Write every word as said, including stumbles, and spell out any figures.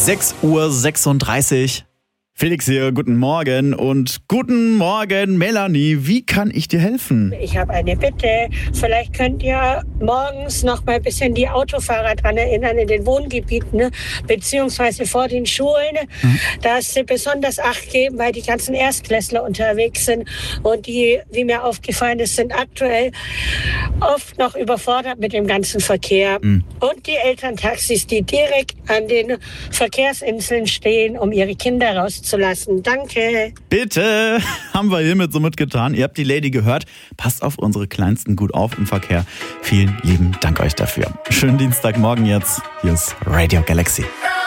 sechs Uhr sechsunddreißig. Felix hier, guten Morgen und guten Morgen, Melanie. Wie kann ich dir helfen? Ich habe eine Bitte. Vielleicht könnt ihr morgens noch mal ein bisschen die Autofahrer daran erinnern in den Wohngebieten, ne? Beziehungsweise vor den Schulen, mhm. dass sie besonders Acht geben, weil die ganzen Erstklässler unterwegs sind und die, wie mir aufgefallen ist, sind aktuell oft noch überfordert mit dem ganzen Verkehr. Mhm. Und die Elterntaxis, die direkt an den Verkehrsinseln stehen, um ihre Kinder rauszulassen. Danke. Bitte, haben wir hiermit so mitgetan. Ihr habt die Lady gehört. Passt auf unsere Kleinsten gut auf im Verkehr. Vielen lieben Dank euch dafür. Schönen Dienstagmorgen jetzt. Hier ist Radio Galaxy.